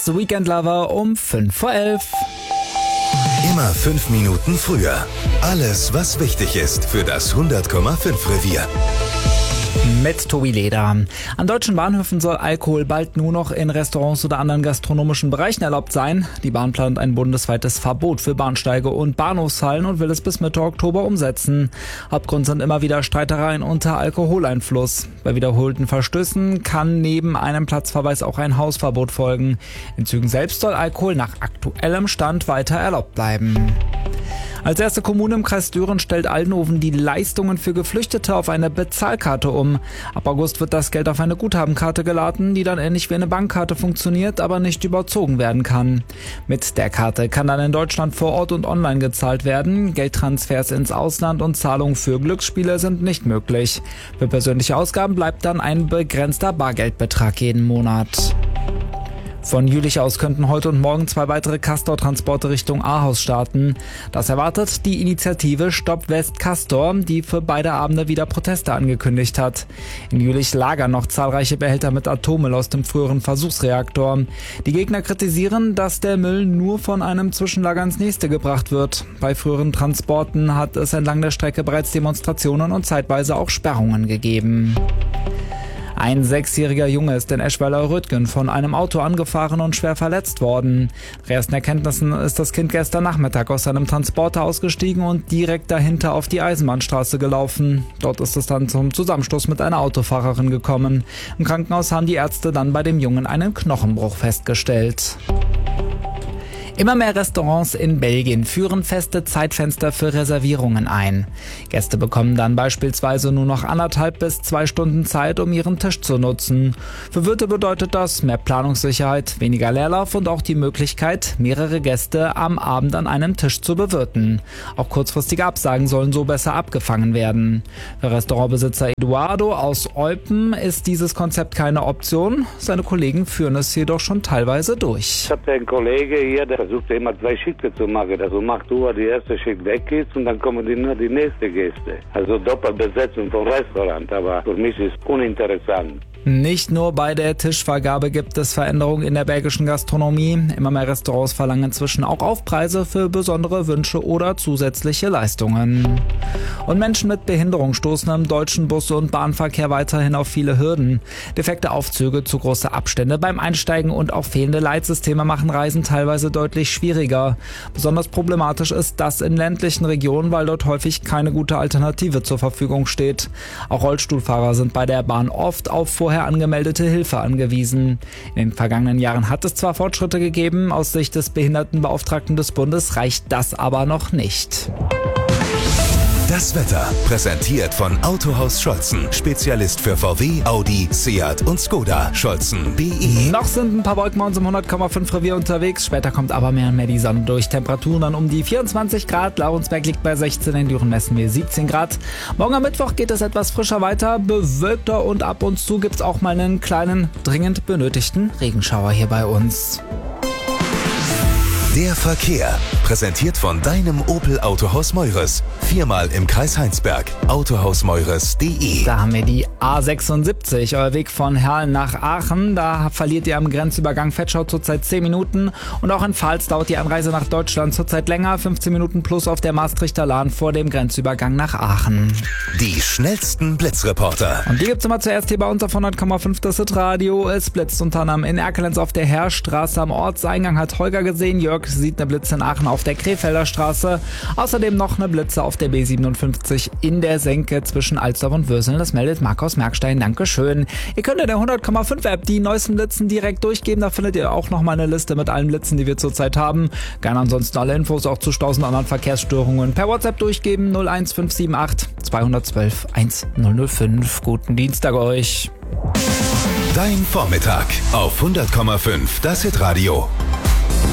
ist Weekend Lover um 5:11. Immer 5 Minuten früher. Alles, was wichtig ist für das 100,5 Revier. Mit Tobi Leder. An deutschen Bahnhöfen soll Alkohol bald nur noch in Restaurants oder anderen gastronomischen Bereichen erlaubt sein. Die Bahn plant ein bundesweites Verbot für Bahnsteige und Bahnhofshallen und will es bis Mitte Oktober umsetzen. Hauptgrund sind immer wieder Streitereien unter Alkoholeinfluss. Bei wiederholten Verstößen kann neben einem Platzverweis auch ein Hausverbot folgen. In Zügen selbst soll Alkohol nach aktuellem Stand weiter erlaubt bleiben. Als erste Kommune im Kreis Düren stellt Aldenhoven die Leistungen für Geflüchtete auf eine Bezahlkarte um. Ab August wird das Geld auf eine Guthabenkarte geladen, die dann ähnlich wie eine Bankkarte funktioniert, aber nicht überzogen werden kann. Mit der Karte kann dann in Deutschland vor Ort und online gezahlt werden. Geldtransfers ins Ausland und Zahlungen für Glücksspiele sind nicht möglich. Für persönliche Ausgaben bleibt dann ein begrenzter Bargeldbetrag jeden Monat. Von Jülich aus könnten heute und morgen 2 weitere Castor-Transporte Richtung Ahaus starten. Das erwartet die Initiative Stopp West Castor, die für beide Abende wieder Proteste angekündigt hat. In Jülich lagern noch zahlreiche Behälter mit Atommüll aus dem früheren Versuchsreaktor. Die Gegner kritisieren, dass der Müll nur von einem Zwischenlager ins nächste gebracht wird. Bei früheren Transporten hat es entlang der Strecke bereits Demonstrationen und zeitweise auch Sperrungen gegeben. Ein 6-jähriger Junge ist in Eschweiler-Röttgen von einem Auto angefahren und schwer verletzt worden. Nach ersten Erkenntnissen ist das Kind gestern Nachmittag aus seinem Transporter ausgestiegen und direkt dahinter auf die Eisenbahnstraße gelaufen. Dort ist es dann zum Zusammenstoß mit einer Autofahrerin gekommen. Im Krankenhaus haben die Ärzte dann bei dem Jungen einen Knochenbruch festgestellt. Immer mehr Restaurants in Belgien führen feste Zeitfenster für Reservierungen ein. Gäste bekommen dann beispielsweise nur noch 1,5 bis 2 Stunden Zeit, um ihren Tisch zu nutzen. Für Wirte bedeutet das mehr Planungssicherheit, weniger Leerlauf und auch die Möglichkeit, mehrere Gäste am Abend an einem Tisch zu bewirten. Auch kurzfristige Absagen sollen so besser abgefangen werden. Für Restaurantbesitzer Eduardo aus Eupen ist dieses Konzept keine Option. Seine Kollegen führen es jedoch schon teilweise durch. Ich habe einen Kollege hier, der versucht immer 2 Schichten zu machen. Also macht die erste Schicht weg ist und dann kommen nur die nächsten Gäste. Also Doppelbesetzung vom Restaurant, aber für mich ist uninteressant. Nicht nur bei der Tischvergabe gibt es Veränderungen in der belgischen Gastronomie. Immer mehr Restaurants verlangen inzwischen auch Aufpreise für besondere Wünsche oder zusätzliche Leistungen. Und Menschen mit Behinderung stoßen im deutschen Bus- und Bahnverkehr weiterhin auf viele Hürden. Defekte Aufzüge, zu große Abstände beim Einsteigen und auch fehlende Leitsysteme machen Reisen teilweise deutlich schwieriger. Besonders problematisch ist das in ländlichen Regionen, weil dort häufig keine gute Alternative zur Verfügung steht. Auch Rollstuhlfahrer sind bei der Bahn oft auf vorher angemeldete Hilfe angewiesen. In den vergangenen Jahren hat es zwar Fortschritte gegeben, aus Sicht des Behindertenbeauftragten des Bundes reicht das aber noch nicht. Das Wetter präsentiert von Autohaus Scholzen. Spezialist für VW, Audi, Seat und Skoda. Scholzen.de. Noch sind ein paar Wolken bei uns im 100,5 Revier unterwegs. Später kommt aber mehr und mehr die Sonne durch. Temperaturen dann um die 24 Grad. Laurensberg liegt bei 16, in Düren messen wir 17 Grad. Morgen am Mittwoch geht es etwas frischer weiter, bewölkter und ab und zu gibt es auch mal einen kleinen, dringend benötigten Regenschauer hier bei uns. Der Verkehr, präsentiert von deinem Opel Autohaus Meures. 4-mal im Kreis Heinsberg. Autohausmeures.de. Da haben wir die A76, euer Weg von Herrn nach Aachen. Da verliert ihr am Grenzübergang Vetschau zurzeit 10 Minuten. Und auch in Pfalz dauert die Anreise nach Deutschland zurzeit länger. 15 Minuten plus auf der Maastrichter Lahn vor dem Grenzübergang nach Aachen. Die schnellsten Blitzreporter. Und die gibt's immer zuerst hier bei uns auf 100,5 das Hitradio. Es blitzt unter anderem in Erkelenz auf der Heerstraße. Am Ortseingang hat Holger gesehen. Jörg sieht eine Blitze in Aachen auf der Krefelder Straße. Außerdem noch eine Blitze auf der B57 in der Senke zwischen Alsdorf und Würseln. Das meldet Marc aus Merkstein. Dankeschön. Ihr könnt in der 100,5 App die neuesten Blitzen direkt durchgeben. Da findet ihr auch nochmal eine Liste mit allen Blitzen, die wir zurzeit haben. Gerne ansonsten alle Infos auch zu 1000 anderen Verkehrsstörungen per WhatsApp durchgeben. 01578 212 1005. Guten Dienstag euch. Dein Vormittag auf 100,5 das Hitradio.